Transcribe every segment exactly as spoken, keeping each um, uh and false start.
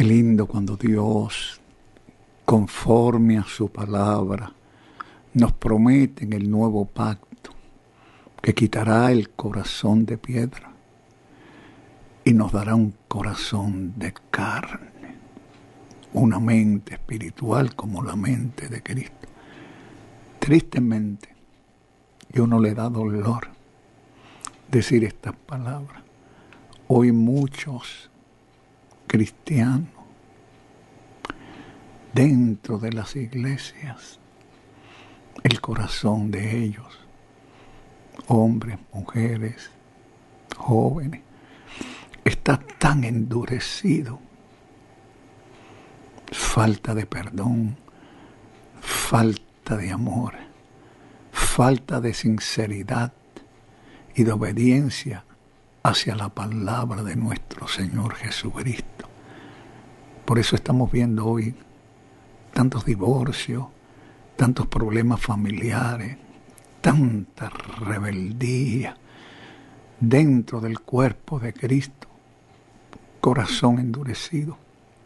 lindo cuando Dios, conforme a su palabra, nos promete en el nuevo pacto que quitará el corazón de piedra y nos dará un corazón de carne, una mente espiritual como la mente de Cristo. Tristemente, yo no le da dolor decir estas palabras. Hoy muchos cristianos dentro de las iglesias, el corazón de ellos, hombres, mujeres, jóvenes, está tan endurecido. Falta de perdón, falta de amor, falta de sinceridad y de obediencia hacia la palabra de nuestro Señor Jesucristo. Por eso estamos viendo hoy tantos divorcios, tantos problemas familiares, tanta rebeldía dentro del cuerpo de Cristo, corazón endurecido.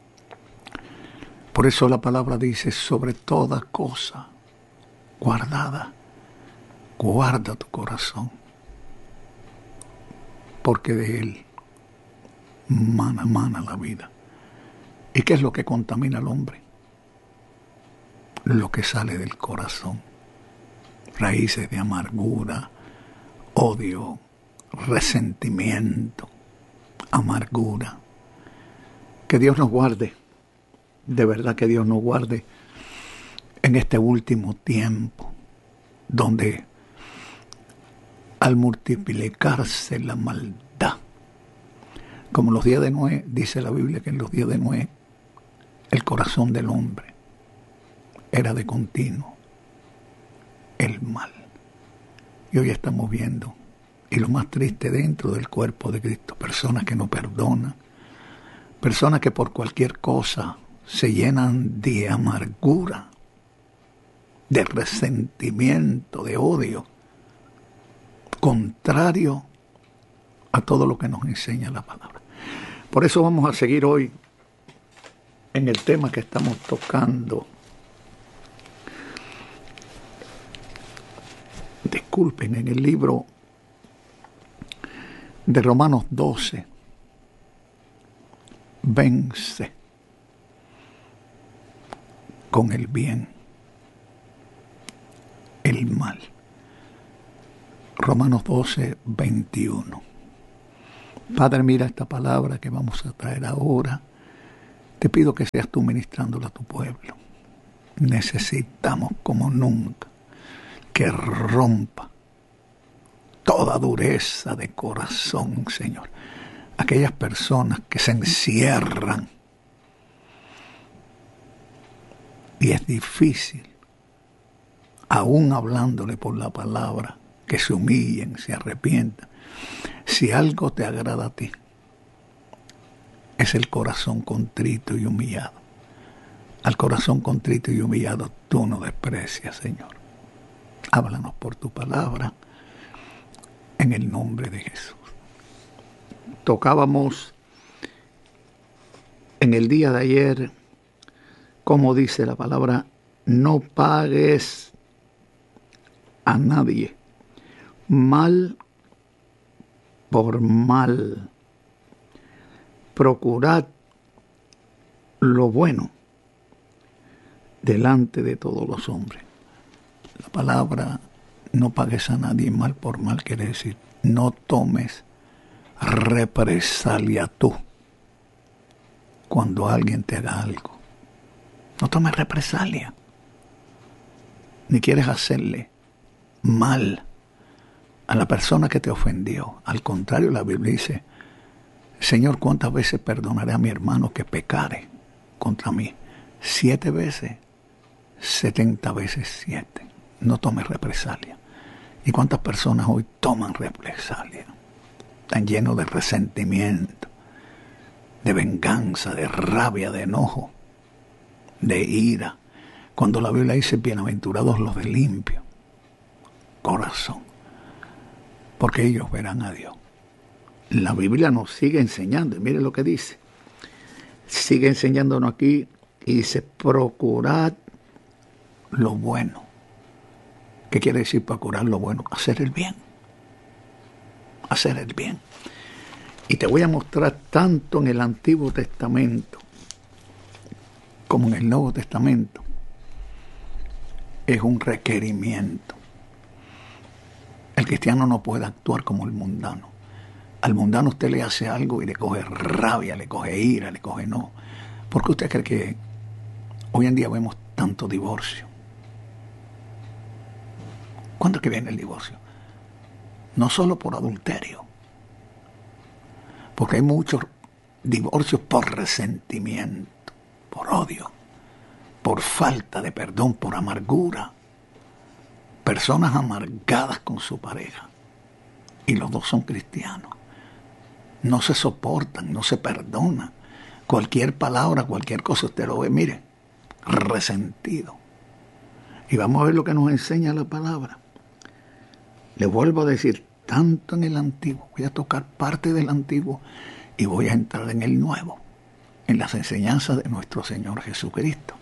Por eso la palabra dice, sobre toda cosa guardada, guarda tu corazón, porque de él mana, mana la vida. ¿Y qué es lo que contamina al hombre? Lo que sale del corazón. Raíces de amargura, odio, resentimiento, amargura. Que Dios nos guarde, de verdad que Dios nos guarde en este último tiempo, donde al multiplicarse la maldad, como los días de Noé, dice la Biblia que en los días de Noé, el corazón del hombre era de continuo el mal. Y hoy estamos viendo, y lo más triste dentro del cuerpo de Cristo, personas que no perdonan, personas que por cualquier cosa se llenan de amargura, de resentimiento, de odio, contrario a todo lo que nos enseña la palabra. Por eso vamos a seguir hoy en el tema que estamos tocando. Disculpen, en el libro de Romanos doce, vence con el bien el mal. Romanos doce, veintiuno. Padre, mira esta palabra que vamos a traer ahora. Te pido que seas tú ministrándola a tu pueblo. Necesitamos como nunca que rompa toda dureza de corazón, Señor. Aquellas personas que se encierran y es difícil, aún hablándole por la palabra, que se humillen, se arrepientan. Si algo te agrada a ti, es el corazón contrito y humillado. Al corazón contrito y humillado tú no desprecias, Señor. Háblanos por tu palabra, en el nombre de Jesús. Tocábamos en el día de ayer, como dice la palabra, no pagues a nadie mal por mal. Procurad lo bueno delante de todos los hombres. La palabra no pagues a nadie mal por mal quiere decir no tomes represalia tú cuando alguien te haga algo. No tomes represalia, ni quieres hacerle mal a la persona que te ofendió. Al contrario, la Biblia dice, Señor, ¿cuántas veces perdonaré a mi hermano que pecare contra mí? Siete veces, setenta veces siete. No tomes represalia. ¿Y cuántas personas hoy toman represalia? Están llenos de resentimiento, de venganza, de rabia, de enojo, de ira. Cuando la Biblia dice, bienaventurados los de limpio corazón, porque ellos verán a Dios. La Biblia nos sigue enseñando, y mire lo que dice. sigue enseñándonos aquí y dice, procurad lo bueno. ¿Qué quiere decir procurar lo bueno? Hacer el bien. Hacer el bien. Y te voy a mostrar tanto en el Antiguo Testamento como en el Nuevo Testamento. Es un requerimiento. El cristiano no puede actuar como el mundano. Al mundano usted le hace algo y le coge rabia, le coge ira, le coge no. ¿Por qué usted cree que hoy en día vemos tanto divorcio? ¿Cuándo es que viene el divorcio? No solo por adulterio, porque hay muchos divorcios por resentimiento, por odio, por falta de perdón, por amargura. Personas amargadas con su pareja y los dos son cristianos. No se soportan, no se perdonan. Cualquier palabra, cualquier cosa usted lo ve, mire, resentido. Y vamos a ver lo que nos enseña la palabra. Le vuelvo a decir, tanto en el Antiguo, voy a tocar parte del Antiguo y voy a entrar en el Nuevo, en las enseñanzas de nuestro Señor Jesucristo.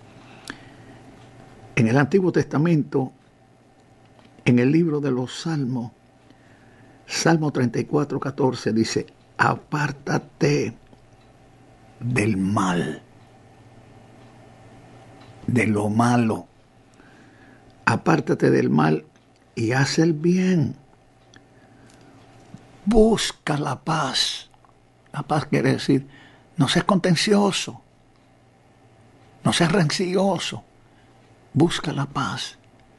En el Antiguo Testamento, en el libro de los Salmos, Salmo treinta y cuatro, catorce, dice, apártate del mal, de lo malo, apártate del mal y haz el bien. Busca la paz. La paz quiere decir, no seas contencioso, no seas rencilloso. Busca la paz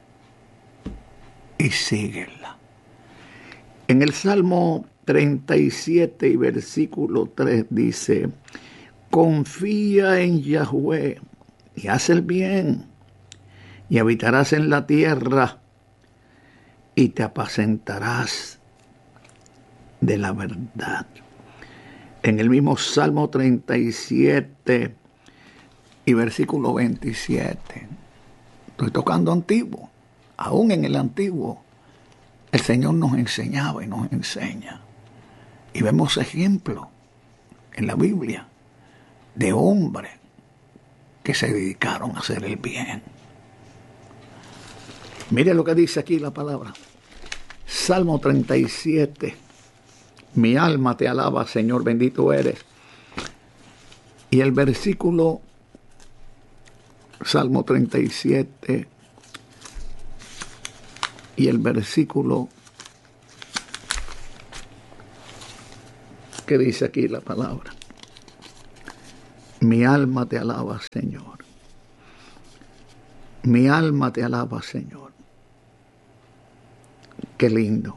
y síguela. En el Salmo treinta y siete y versículo tres dice, confía en Yahweh y haz el bien, y habitarás en la tierra, y te apacentarás de la verdad. En el mismo Salmo treinta y siete y versículo veintisiete, estoy tocando antiguo, aún en el antiguo, el Señor nos enseñaba y nos enseña. Y vemos ejemplos en la Biblia de hombres que se dedicaron a hacer el bien. Mire lo que dice aquí la palabra. Salmo treinta y siete. Mi alma te alaba, Señor, bendito eres. Y el versículo, Salmo treinta y siete, y el versículo que dice aquí la palabra. Mi alma te alaba, Señor. Mi alma te alaba, Señor. Qué lindo.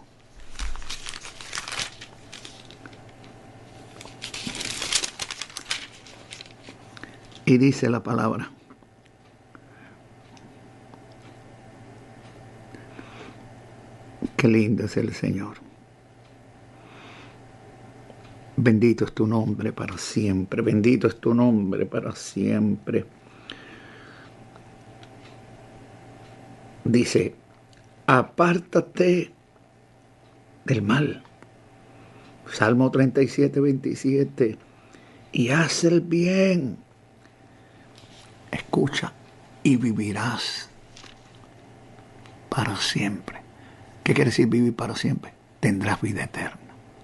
Y dice la palabra. Qué lindo es el Señor. Bendito es tu nombre para siempre. Bendito es tu nombre para siempre. Dice, apártate del mal. Salmo treinta y siete, veintisiete. Y haz el bien. Escucha, y vivirás para siempre. ¿Qué quiere decir vivir para siempre? Tendrás vida eterna.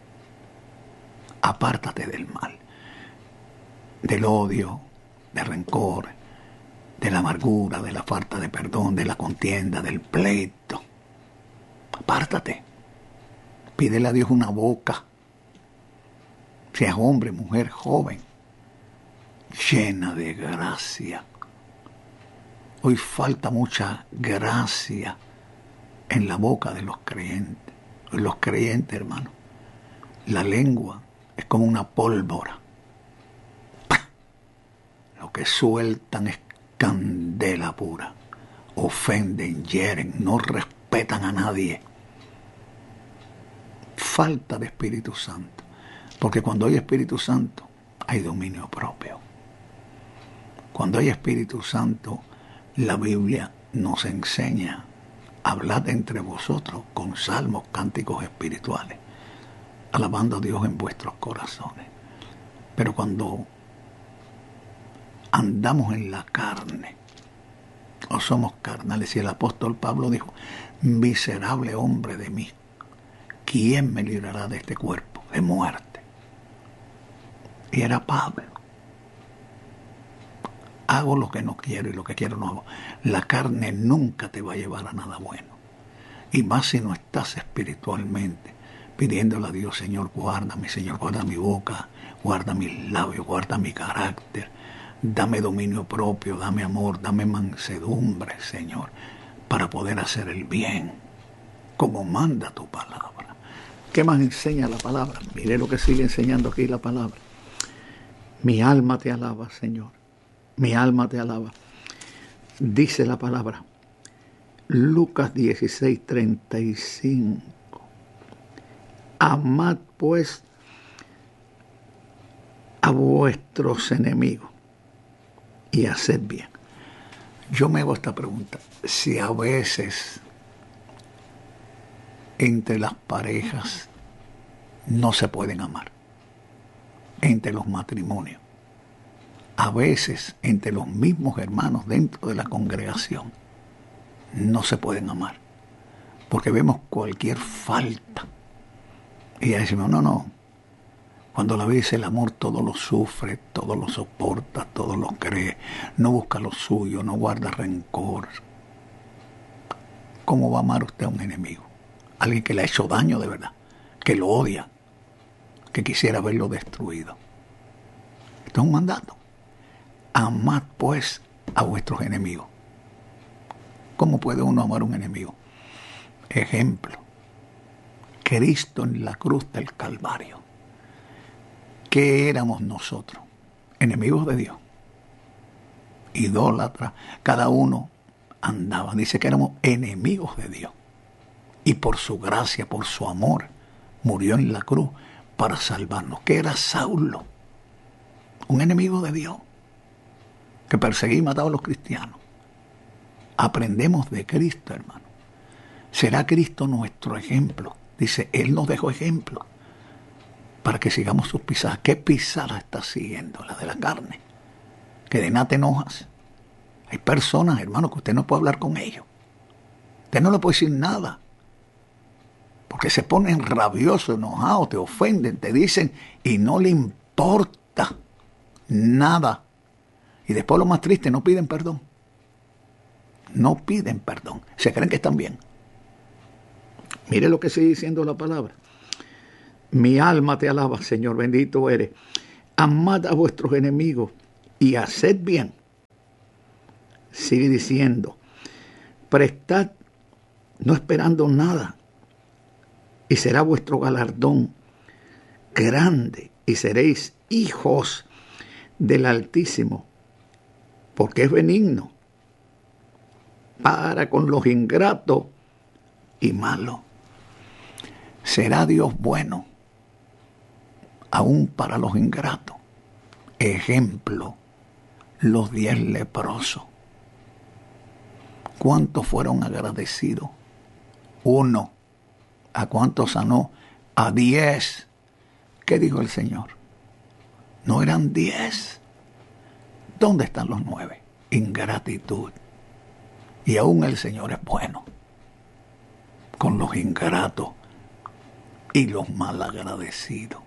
Apártate del mal, del odio, del rencor, de la amargura, de la falta de perdón, de la contienda, del pleito. Apártate. Pídele a Dios una boca, seas hombre, mujer, joven, llena de gracia. Hoy falta mucha gracia en la boca de los creyentes. Los creyentes, hermano, la lengua es como una pólvora. Lo que sueltan es candela pura. Ofenden, hieren, no respetan a nadie. Falta de Espíritu Santo. Porque cuando hay Espíritu Santo, hay dominio propio. Cuando hay Espíritu Santo, la Biblia nos enseña: hablad entre vosotros con salmos, cánticos espirituales, alabando a Dios en vuestros corazones. Pero cuando andamos en la carne o somos carnales. Y el apóstol Pablo dijo, miserable hombre de mí, ¿quién me librará de este cuerpo de muerte? Y era Pablo. Hago lo que no quiero y lo que quiero no hago. La carne nunca te va a llevar a nada bueno. Y más si no estás espiritualmente pidiéndole a Dios, Señor, guárdame, Señor, guarda mi boca, guarda mis labios, guarda mi carácter, dame dominio propio, dame amor, dame mansedumbre, Señor, para poder hacer el bien, como manda tu palabra. ¿Qué más enseña la palabra? Mire lo que sigue enseñando aquí la palabra. Mi alma te alaba, Señor. Mi alma te alaba. Dice la palabra. Lucas dieciséis, treinta y cinco. Amad pues a vuestros enemigos y haced bien. Yo me hago esta pregunta. Si a veces entre las parejas no se pueden amar, entre los matrimonios, a veces entre los mismos hermanos dentro de la congregación no se pueden amar, porque vemos cualquier falta y ya decimos, no, no, cuando la Biblia dice el amor todo lo sufre, todo lo soporta, todo lo cree, no busca lo suyo, no guarda rencor. ¿Cómo va a amar usted a un enemigo? Alguien que le ha hecho daño de verdad, que lo odia, que quisiera verlo destruido. Esto es un mandato. Amad pues a vuestros enemigos. ¿Cómo puede uno amar a un enemigo? Ejemplo. Cristo en la cruz del Calvario. ¿Qué éramos nosotros? Enemigos de Dios. Idólatras. Cada uno andaba. Dice que éramos enemigos de Dios. Y por su gracia, por su amor, murió en la cruz para salvarnos. ¿Qué era Saulo? Un enemigo de Dios, que perseguía y mataba a los cristianos. Aprendemos de Cristo, hermano. ¿Será Cristo nuestro ejemplo? Dice, Él nos dejó ejemplo para que sigamos sus pisadas. ¿Qué pisada está siguiendo? La de la carne, que de nada te enojas. Hay personas, hermano, que usted no puede hablar con ellos. Usted no le puede decir nada, porque se ponen rabiosos, enojados, te ofenden, te dicen, y no le importa nada. Y después lo más triste, no piden perdón. No piden perdón. Se creen que están bien. Mire lo que sigue diciendo la palabra. Mi alma te alaba, Señor, bendito eres. Amad a vuestros enemigos y haced bien. Sigue diciendo, prestad no esperando nada, y será vuestro galardón grande, y seréis hijos del Altísimo, porque es benigno para con los ingratos y malos. Será Dios bueno aún para los ingratos. Ejemplo, los diez leprosos. ¿Cuántos fueron agradecidos? Uno. ¿A cuántos sanó? A diez. ¿Qué dijo el Señor? No eran diez. ¿Dónde están los nueve? Ingratitud. Y aún el Señor es bueno con los ingratos y los malagradecidos.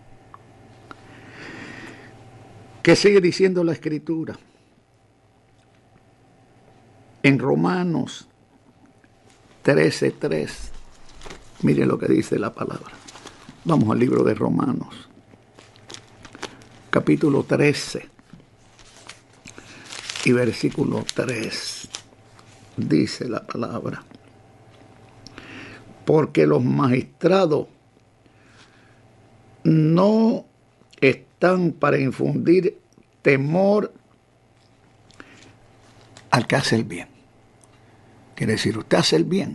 ¿Qué sigue diciendo la Escritura? En Romanos trece tres, mire lo que dice la palabra. Vamos al libro de Romanos, capítulo trece y versículo tres. Dice la palabra: porque los magistrados no están para infundir temor al que hace el bien. Quiere decir, usted hace el bien.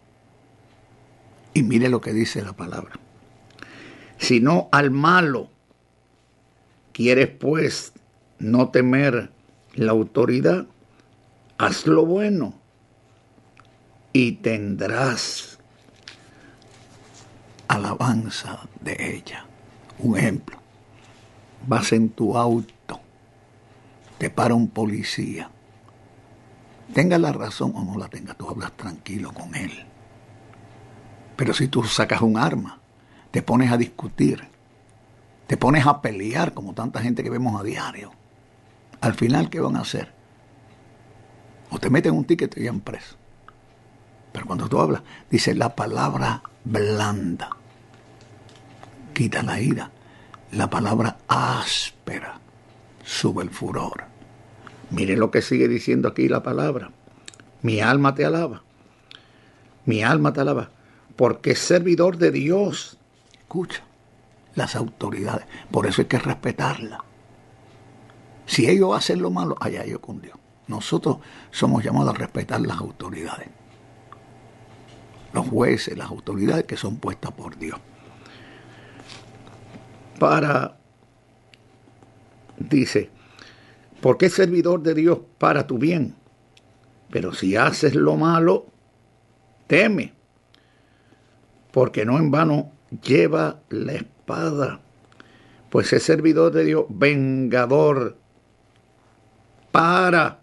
Y mire lo que dice la palabra. Sino al malo. ¿Quieres pues no temer la autoridad? Haz lo bueno y tendrás alabanza de ella. Un ejemplo. Vas en tu auto te para un policía, tenga la razón o no la tenga, tú hablas tranquilo con él. Pero si tú sacas un arma, te pones a discutir, te pones a pelear como tanta gente que vemos a diario, al final, ¿qué van a hacer? O te meten un ticket y te llevan preso. Pero cuando tú hablas, dice la palabra blanda, quita la ira. La palabra áspera sube el furor. Mire lo que sigue diciendo aquí la palabra. Mi alma te alaba. Mi alma te alaba. Porque es servidor de Dios. Escucha, las autoridades. Por eso hay que respetarlas. Si ellos hacen lo malo, allá ellos con Dios. Nosotros somos llamados a respetar las autoridades. Los jueces, las autoridades que son puestas por Dios. Para, dice, porque es servidor de Dios para tu bien. Pero si haces lo malo, teme. Porque no en vano lleva la espada. Pues es servidor de Dios, vengador, para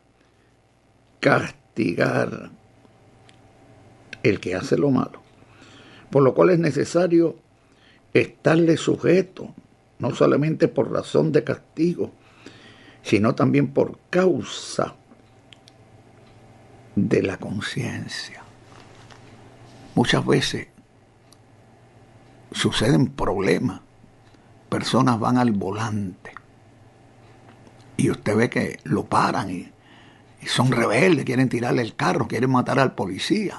castigar el que hace lo malo. Por lo cual es necesario estarle sujeto, no solamente por razón de castigo, sino también por causa de la conciencia. Muchas veces suceden problemas, personas van al volante y usted ve que lo paran y, y son rebeldes, quieren tirarle el carro, quieren matar al policía.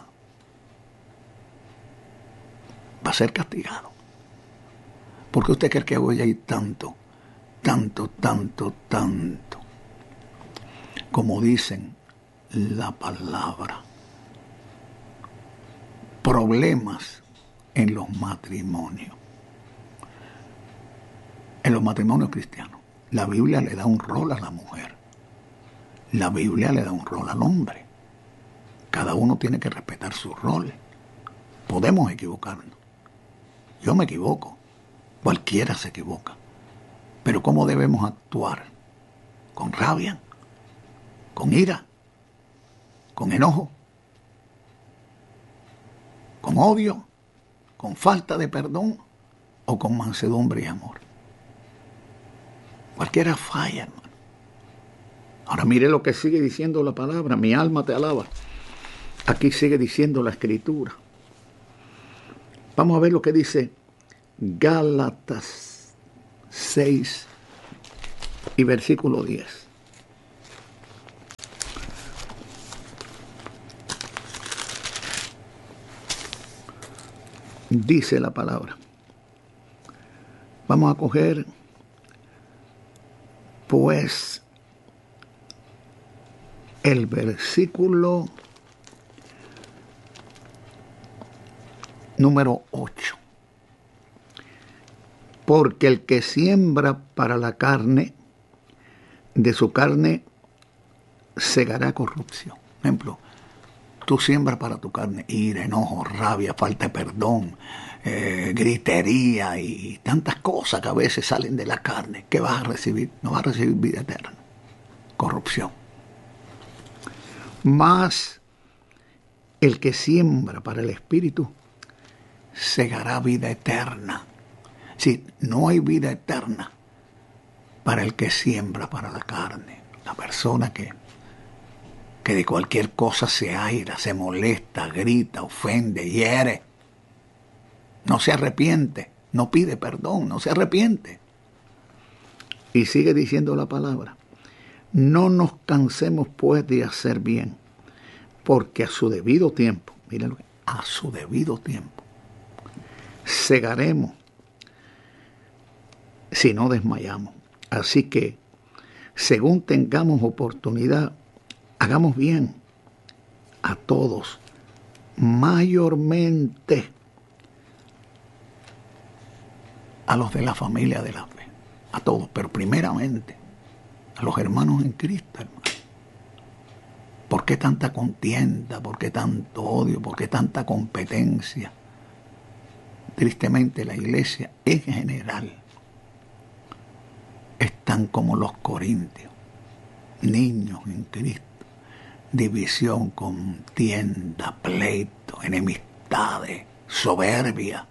Va a ser castigado. ¿Por qué usted cree que hoy hay tanto, tanto, tanto, tanto, como dicen la palabra, problemas en los matrimonios? En los matrimonios cristianos, la Biblia le da un rol a la mujer. La Biblia le da un rol al hombre. Cada uno tiene que respetar su rol. Podemos equivocarnos. Yo me equivoco. Cualquiera se equivoca. Pero ¿cómo debemos actuar? ¿Con rabia? ¿Con ira? ¿Con enojo? ¿Con odio? ¿Con falta de perdón? ¿O con mansedumbre y amor? Cualquiera falla, hermano. Ahora mire lo que sigue diciendo la palabra. Mi alma te alaba. Aquí sigue diciendo la Escritura. Vamos a ver lo que dice Gálatas seis y versículo diez. Dice la palabra. Vamos a coger, pues, el versículo número ocho. Porque el que siembra para la carne, de su carne segará corrupción. Por ejemplo, tú siembras para tu carne ira, enojo, rabia, falta de perdón, eh, gritería y tantas cosas que a veces salen de la carne. ¿Qué vas a recibir? No vas a recibir vida eterna. Corrupción. Mas el que siembra para el Espíritu segará vida eterna. Sí, no hay vida eterna para el que siembra para la carne. La persona que, que de cualquier cosa se aira, se molesta, grita, ofende, hiere. No se arrepiente, no pide perdón, no se arrepiente. Y sigue diciendo la palabra. No nos cansemos pues de hacer bien, porque a su debido tiempo, mírenlo, a su debido tiempo, segaremos si no desmayamos. Así que, según tengamos oportunidad, hagamos bien a todos, mayormente a los de la familia de la fe, a todos, pero primeramente a los hermanos en Cristo, hermano. ¿Por qué tanta contienda? ¿Por qué tanto odio? ¿Por qué tanta competencia? Tristemente la iglesia en general están como los corintios, niños en Cristo, división, contienda, pleito, enemistades, soberbia.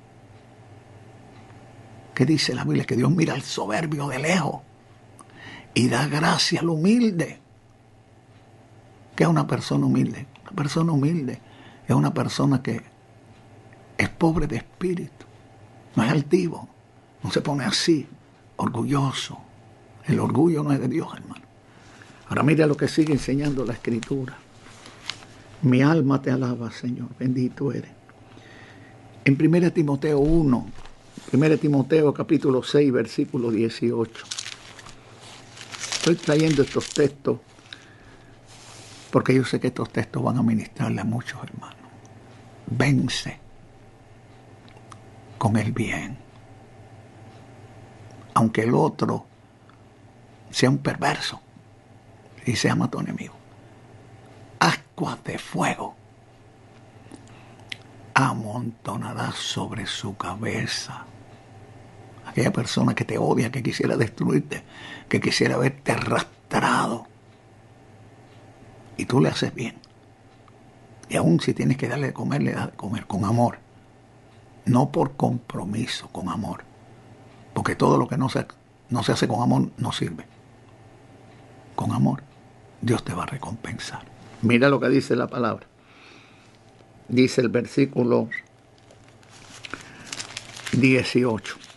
¿Qué dice la Biblia? Que Dios mira al soberbio de lejos y da gracia al humilde. ¿Qué es una persona humilde? Una persona humilde es una persona que es pobre de espíritu, no es altivo, no se pone así, orgulloso. El orgullo no es de Dios, hermano. Ahora mira lo que sigue enseñando la Escritura. Mi alma te alaba, Señor, bendito eres. En primera Timoteo uno, primera Timoteo capítulo seis, versículo dieciocho. Estoy trayendo estos textos porque yo sé que estos textos van a ministrarle a muchos hermanos. Vence con el bien. Aunque el otro sea un perverso y se llama tu enemigo. Ascuas de fuego amontonarás sobre su cabeza. Aquella persona que te odia, que quisiera destruirte, que quisiera verte arrastrado. Y tú le haces bien. Y aún si tienes que darle de comer, le das de comer con amor. No por compromiso, con amor. Porque todo lo que no se, no se hace con amor no sirve. Con amor, Dios te va a recompensar. Mira lo que dice la palabra. Dice el versículo dieciocho.